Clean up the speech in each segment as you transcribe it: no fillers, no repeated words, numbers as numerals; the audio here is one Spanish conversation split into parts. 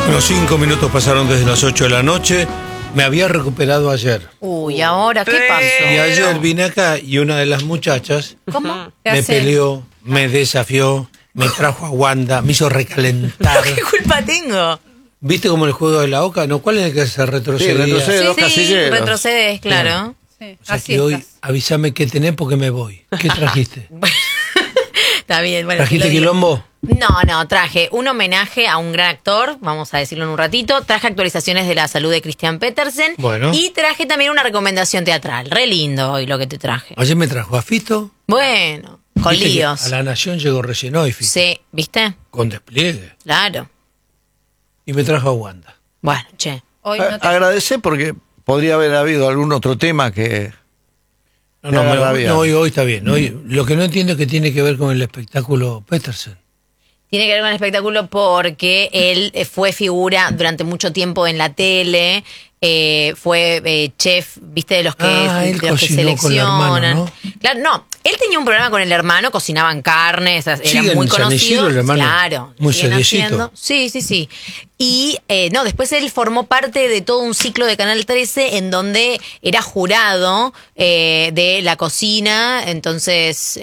Bueno, 5 minutos pasaron desde las 8 de la noche. Me había recuperado ayer. Uy, ¿ahora qué pasó? Y ayer vine acá y una de las muchachas ¿Cómo? me peleó, me desafió, me trajo a Wanda, me hizo recalentar. ¿Qué culpa tengo? ¿Viste como el juego de la oca? ¿No? ¿Cuál es el que se retrocedía? Sí, retrocede. Dos casilleros. retrocedes, claro. Sí, O sea así que hoy estás. avísame qué tenés porque me voy. ¿Qué trajiste? Está bien, bueno. ¿Trajiste lo digo. quilombo? No, traje un homenaje a un gran actor, vamos a decirlo en un ratito. Traje actualizaciones de la salud de Christian Petersen. Bueno. Y traje también una recomendación teatral. Re lindo hoy lo que te traje. Ayer me trajo a Fito. Bueno, con Viste que líos. A La Nación llegó recién hoy, Fito. Sí, ¿viste? Con despliegue. Claro. Y me trajo a Wanda. Bueno, che. Hoy no te... Agradecer porque podría haber habido algún otro tema que... No, Me agarra bien. hoy está bien. Hoy, lo que no entiendo es que tiene que ver con el espectáculo Petersen. Tiene que ver con el espectáculo porque él fue figura durante mucho tiempo en la tele, fue chef, viste, de los que, Él de los que cocinó con el hermano, seleccionan. ¿no? Claro, no, él tenía un programa con el hermano, cocinaban carnes, era Sigue muy en San Isidro conocido. el hermano, Claro, muy siguen seriecito. haciendo. Sí. Y después él formó parte de todo un ciclo de Canal 13 en donde era jurado de la cocina, entonces,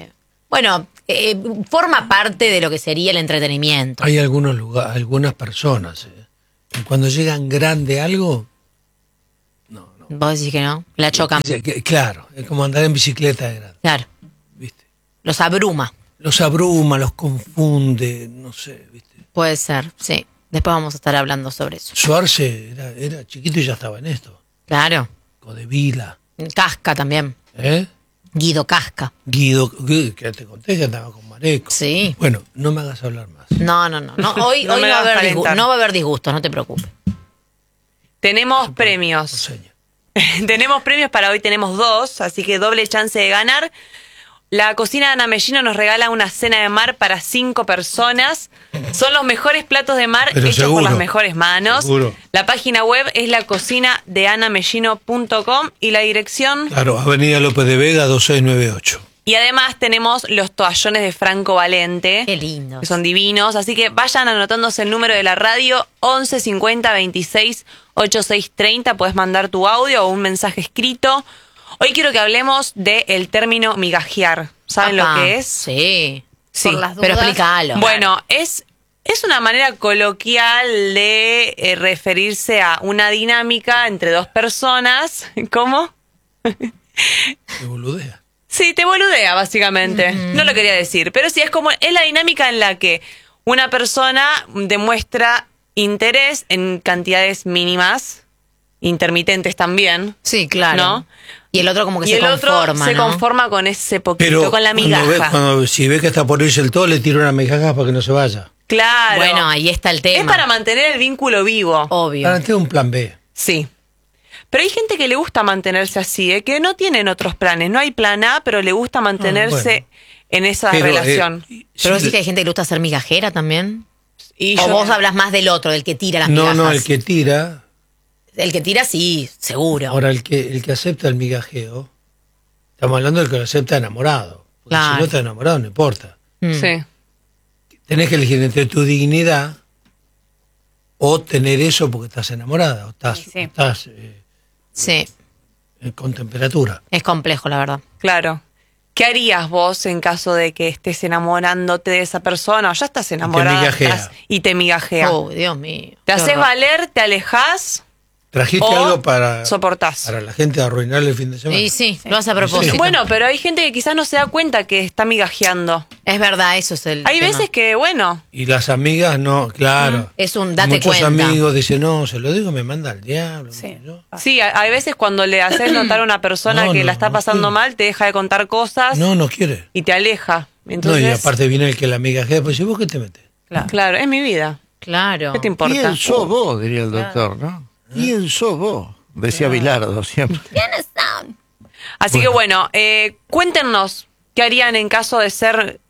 forma parte de lo que sería el entretenimiento. Hay algunos lugares, algunas personas, que cuando llegan grande algo, Vos decís que no, la chocan. claro, es como andar en bicicleta de grande, Claro, ¿viste? los abruma. Los abruma, los confunde, no sé, ¿viste? Puede ser, sí. Después vamos a estar hablando sobre eso. Suarce era chiquito y ya estaba en esto. Claro. Codevila, Casca también. Guido Casca. Guido, que te conté que andaba con Mareco. Sí. Bueno, no me hagas hablar más. No. Hoy No no, me va a hagas haber calentar. no va a haber disgustos, no te preocupes. Tenemos Por premios. seña. Tenemos premios para hoy, tenemos 2, así que doble chance de ganar. La cocina de Ana Mellino nos regala una cena de mar para 5 personas. Son los mejores platos de mar Pero hechos seguro, por las mejores manos. seguro. La página web es lacocinadeanamellino.com y la dirección. Claro, Avenida López de Vega, 2698. Y además tenemos los toallones de Franco Valente. Qué lindo. Que son divinos, así que vayan anotándose el número de la radio 11 50 26 86 30, puedes mandar tu audio o un mensaje escrito. Hoy quiero que hablemos del término migajear. ¿Saben lo que es? Sí. Sí. Por las Pero dudas. explícalo. Bueno, es una manera coloquial de referirse a una dinámica entre dos personas. ¿Cómo? Me boludea. Sí, te boludea, básicamente. No lo quería decir, pero sí, es la dinámica en la que una persona demuestra interés en cantidades mínimas, intermitentes también, Sí, claro. ¿no? Y el otro como que Y se el conforma, otro se ¿no? conforma con ese poquito, Pero con la migaja. si ve que está por irse el todo, le tira una migaja para que no se vaya. Claro. Bueno, ahí está el tema. Es para mantener el vínculo vivo. Obvio. Para tener un plan B. Sí. Pero hay gente que le gusta mantenerse así, que no tienen otros planes. No hay plan A, pero le gusta mantenerse en esa Pero, relación. Pero vos decís que hay gente que le gusta ser migajera también. Y O yo- vos hablas más del otro, del que tira las No, migajas. no, el que tira. El que tira sí, seguro. Ahora, el que acepta el migajeo, estamos hablando del que lo acepta enamorado. Porque Claro. si no está enamorado, no importa. Sí. Tenés que elegir entre tu dignidad o tener eso porque estás enamorada o estás, Sí. estás Sí, con temperatura. es complejo, la verdad. Claro. ¿Qué harías vos en caso de que estés enamorándote de esa persona o ya estás enamorada migajea. y te migajea? Oh, Dios mío. ¿Te Qué haces horror. valer, te alejás ¿Trajiste o algo para soportás? la gente arruinarle el fin de semana? Y sí, lo hace a propósito. Sí. Bueno, pero hay gente que quizás no se da cuenta que está migajeando. Es verdad, eso es el Hay tema. veces que, bueno, Y las amigas no, claro. Es un date Muchos cuenta. amigos dicen, no, se lo digo, me manda al diablo. Sí. ¿no? sí, hay veces cuando le haces notar a una persona No, que no, la está no pasando quiero. mal, te deja de contar cosas No, no quiere. y te aleja. No, Entonces, y aparte viene el que la amigajea, pues, ¿y vos qué te metes? claro, es mi vida. Claro. ¿Qué te importa? ¿Quién sos vos? Diría el doctor, ¿no? ¿Quién sos vos? Decía Bilardo siempre. Así que bueno, cuéntenos qué harían en caso de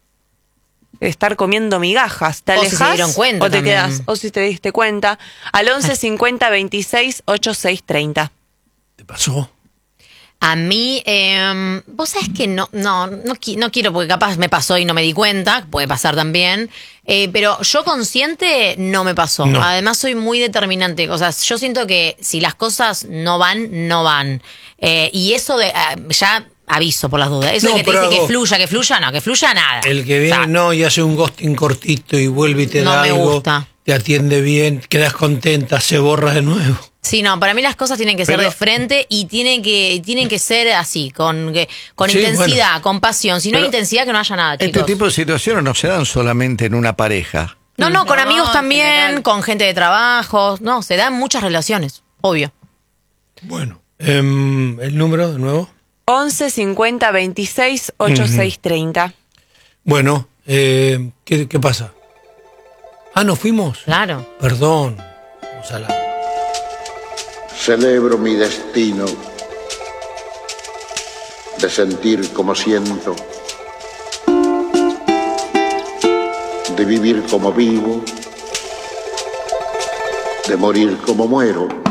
estar comiendo migajas. ¿Te O si alejas se dieron cuenta o te también. quedas? O si te diste cuenta. Al 11 50 26 86 30. ¿Te pasó? A mí, vos sabés que no quiero, porque capaz me pasó y no me di cuenta, puede pasar también, pero yo consciente no me pasó. No. Además soy muy determinante, o sea, yo siento que si las cosas no van, no van. Y eso de, ya aviso por las dudas, eso No, de que te pero dice hago- que fluya nada. El que viene, O sea, no, y hace un ghosting cortito y vuelve y te No da me algo, gusta. te atiende bien, quedas contenta, se borra de nuevo. Sí, no, para mí las cosas tienen que ser Pero- de frente y tienen que ser así, con Sí, intensidad, bueno. con pasión. Si no hay Pero intensidad, que no haya nada, chicos. Este tipo de situaciones no se dan solamente en una pareja. No, con No, amigos en también, general. con gente de trabajo. No, se dan muchas relaciones, obvio. Bueno, el número de nuevo. 11 50 26 86 30. Bueno, ¿qué pasa? Ah, ¿nos fuimos? Claro. Perdón. Vamos a la... Celebro mi destino de sentir como siento, de vivir como vivo, de morir como muero.